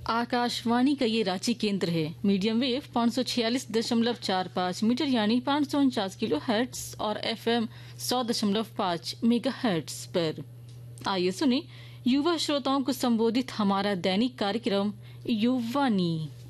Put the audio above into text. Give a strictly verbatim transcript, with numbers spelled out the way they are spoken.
आकाशवाणी का ये रांची केंद्र है। मीडियम वेव पाँच सौ छियालीस दशमलव चार पाँच मीटर यानी पाँच सौ उनचास किलो हर्ट्स और एफएम सौ दशमलव पाँच मेगा हर्ट्स पर। आइए सुने युवा श्रोताओं को संबोधित हमारा दैनिक कार्यक्रम युवानी।